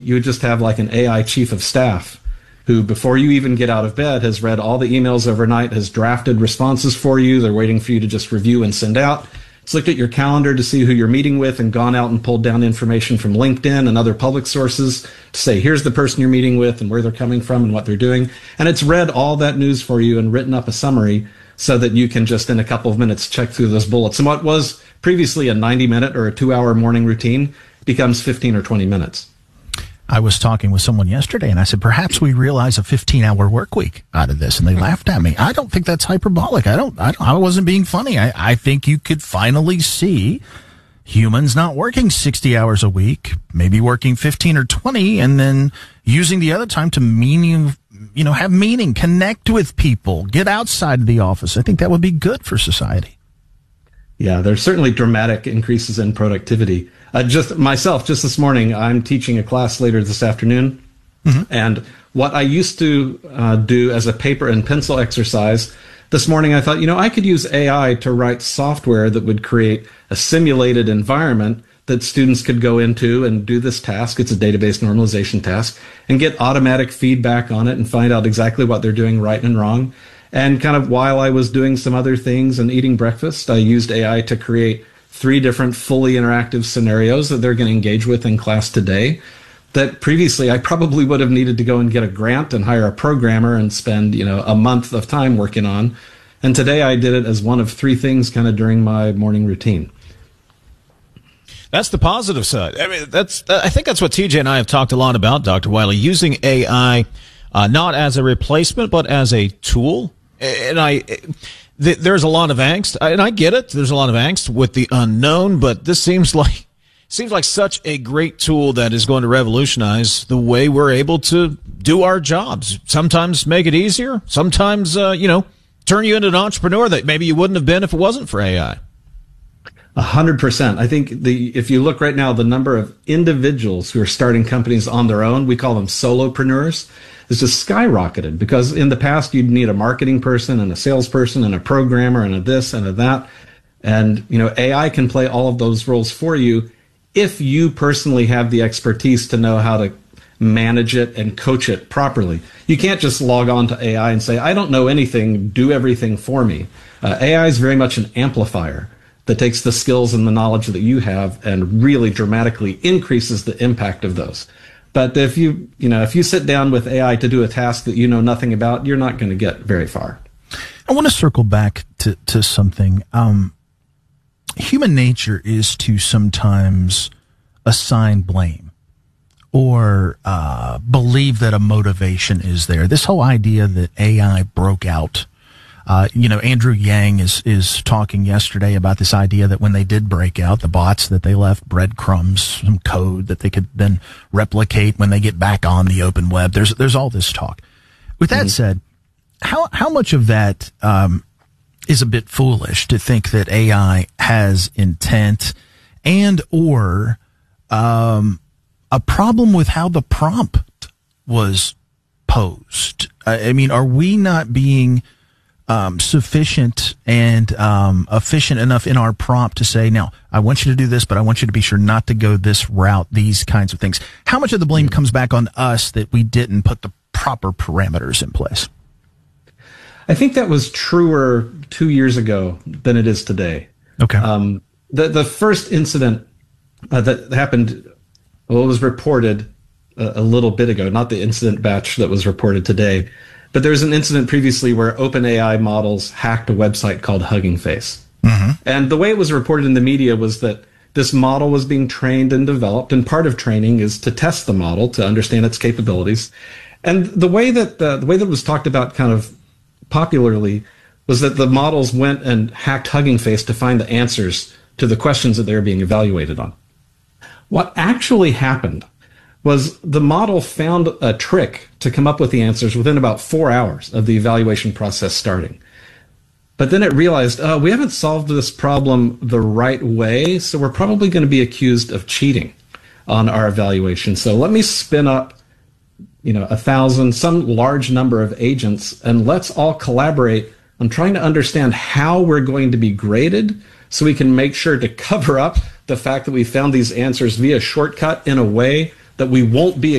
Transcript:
you would just have like an AI chief of staff who, before you even get out of bed, has read all the emails overnight, has drafted responses for you. They're waiting for you to just review and send out. It's looked at your calendar to see who you're meeting with and gone out and pulled down information from LinkedIn and other public sources to say, here's the person you're meeting with and where they're coming from and what they're doing. And it's read all that news for you and written up a summary so that you can just in a couple of minutes check through those bullets. And what was previously a 90-minute or a 2-hour morning routine becomes 15 or 20 minutes. I was talking with someone yesterday, and I said, perhaps we realize a 15-hour work week out of this, and they laughed at me. I don't think that's hyperbolic. I wasn't being funny. I think you could finally see humans not working 60 hours a week, maybe working 15 or 20, and then using the other time to have meaning, connect with people, get outside of the office. I think that would be good for society. Yeah, there's certainly dramatic increases in productivity. Just this morning, I'm teaching a class later this afternoon. Mm-hmm. And what I used to do as a paper and pencil exercise, this morning I thought, I could use AI to write software that would create a simulated environment that students could go into and do this task. It's a database normalization task, and get automatic feedback on it and find out exactly what they're doing right and wrong. And kind of while I was doing some other things and eating breakfast, I used AI to create 3 different fully interactive scenarios that they're going to engage with in class today that previously I probably would have needed to go and get a grant and hire a programmer and spend, a month of time working on. And today I did it as one of 3 things kind of during my morning routine. That's the positive side. I mean, I think that's what TJ and I have talked a lot about, Dr. Wiley, using AI not as a replacement, but as a tool. And there's a lot of angst, and I get it. There's a lot of angst with the unknown, but this seems like such a great tool that is going to revolutionize the way we're able to do our jobs. Sometimes make it easier. Sometimes, turn you into an entrepreneur that maybe you wouldn't have been if it wasn't for AI. 100%. I think if you look right now, the number of individuals who are starting companies on their own, we call them solopreneurs, is just skyrocketed, because in the past you'd need a marketing person and a salesperson and a programmer and a this and a that. And, AI can play all of those roles for you if you personally have the expertise to know how to manage it and coach it properly. You can't just log on to AI and say, I don't know anything, do everything for me. AI is very much an amplifier that takes the skills and the knowledge that you have and really dramatically increases the impact of those. But if you sit down with AI to do a task that you know nothing about, you're not going to get very far. I want to circle back to something. Human nature is to sometimes assign blame or believe that a motivation is there. This whole idea that AI broke out. Andrew Yang is talking yesterday about this idea that when they did break out, the bots, that they left breadcrumbs, some code that they could then replicate when they get back on the open web. There's all this talk. With that said, how much of that is a bit foolish to think that AI has intent and or a problem with how the prompt was posed? I mean, are we not being sufficient and efficient enough in our prompt to say, now, I want you to do this, but I want you to be sure not to go this route, these kinds of things? How much of the blame comes back on us that we didn't put the proper parameters in place? I think that was truer 2 years ago than it is today. Okay. The first incident that happened, it was reported a little bit ago, not the incident batch that was reported today. But there was an incident previously where OpenAI models hacked a website called Hugging Face. Mm-hmm. And the way it was reported in the media was that this model was being trained and developed, and part of training is to test the model to understand its capabilities. And the way that it was talked about kind of popularly was that the models went and hacked Hugging Face to find the answers to the questions that they were being evaluated on. What actually happened was the model found a trick to come up with the answers within about 4 hours of the evaluation process starting. But then it realized, we haven't solved this problem the right way, so we're probably going to be accused of cheating on our evaluation. So let me spin up, 1,000, some large number of agents, and let's all collaborate on trying to understand how we're going to be graded so we can make sure to cover up the fact that we found these answers via shortcut in a way that we won't be